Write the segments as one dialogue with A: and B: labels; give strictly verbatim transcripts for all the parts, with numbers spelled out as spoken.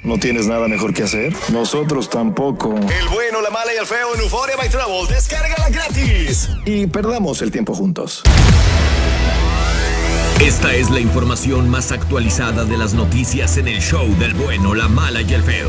A: ¿No tienes nada mejor que hacer? Nosotros tampoco.
B: El bueno, la mala y el feo en Euphoria by Travel. Descárgala gratis.
A: Y perdamos el tiempo juntos.
C: Esta es la información más actualizada de las noticias en el show del bueno, la mala y el feo.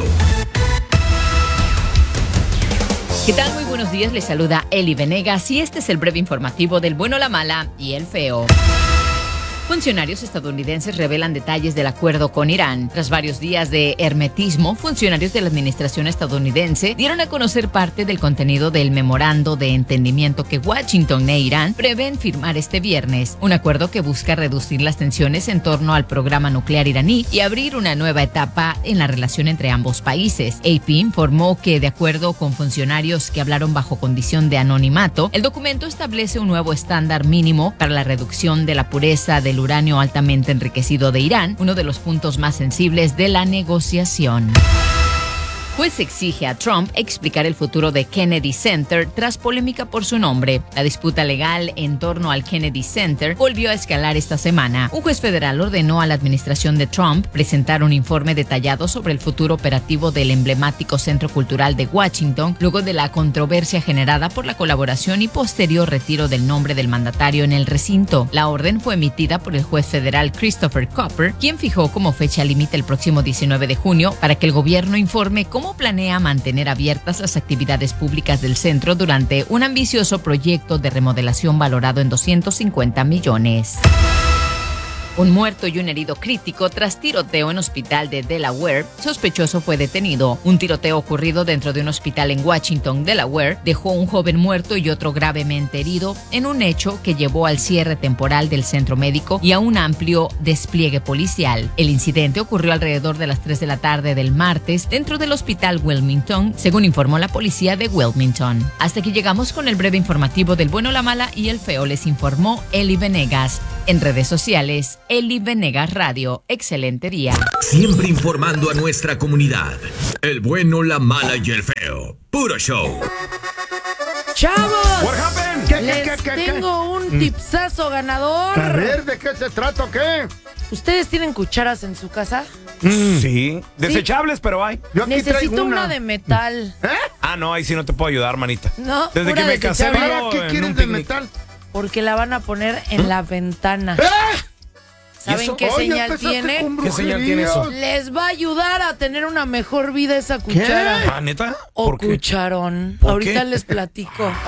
D: ¿Qué tal? Muy buenos días, les saluda Eli Venegas y este es el breve informativo del bueno, la mala y el feo. Funcionarios estadounidenses revelan detalles del acuerdo con Irán. Tras varios días de hermetismo, funcionarios de la administración estadounidense dieron a conocer parte del contenido del memorando de entendimiento que Washington e Irán prevén firmar este viernes. Un acuerdo que busca reducir las tensiones en torno al programa nuclear iraní y abrir una nueva etapa en la relación entre ambos países. A P informó que, de acuerdo con funcionarios que hablaron bajo condición de anonimato, el documento establece un nuevo estándar mínimo para la reducción de la pureza de el uranio altamente enriquecido de Irán, uno de los puntos más sensibles de la negociación. Juez exige a Trump explicar el futuro de Kennedy Center tras polémica por su nombre. La disputa legal en torno al Kennedy Center volvió a escalar esta semana. Un juez federal ordenó a la administración de Trump presentar un informe detallado sobre el futuro operativo del emblemático Centro Cultural de Washington, luego de la controversia generada por la colaboración y posterior retiro del nombre del mandatario en el recinto. La orden fue emitida por el juez federal Christopher Copper, quien fijó como fecha límite el próximo diecinueve de junio para que el gobierno informe cómo cómo planea mantener abiertas las actividades públicas del centro durante un ambicioso proyecto de remodelación valorado en doscientos cincuenta millones. Un muerto y un herido crítico tras tiroteo en hospital de Delaware. Sospechoso fue detenido. Un tiroteo ocurrido dentro de un hospital en Washington, Delaware, dejó un joven muerto y otro gravemente herido en un hecho que llevó al cierre temporal del centro médico y a un amplio despliegue policial. El incidente ocurrió alrededor de las tres de la tarde del martes dentro del hospital Wilmington, según informó la policía de Wilmington. Hasta aquí llegamos con el breve informativo del bueno, la mala y el feo. Les informó Eli Venegas. En redes sociales, Eli Venegas Radio. Excelente día.
C: Siempre informando a nuestra comunidad. El bueno, la mala y el feo. Puro show.
E: ¡Chavos!
F: What happened?
E: ¿Qué, Les qué, qué, qué,
F: qué?
E: tengo un tipsazo ganador.
F: A ver, ¿de qué se trata o qué?
E: ¿Ustedes tienen cucharas en su casa?
F: Mm. Sí. Desechables,
E: sí.
F: Pero hay.
E: Yo aquí Necesito una. una de metal.
F: ¿Eh? Ah, no, ahí sí no te puedo ayudar, manita.
E: No,
F: Desde que me casé,
E: ¿para
F: qué quieres de metal?
E: Porque la van a poner en ¿Eh? la ventana.
F: ¿Eh?
E: ¿Saben qué
F: Oye,
E: señal tiene?
F: ¿Qué señal tiene eso?
E: Les va a ayudar a tener una mejor vida esa cuchara.
F: ¿Ah, neta?
E: O cucharón. Ahorita les platico.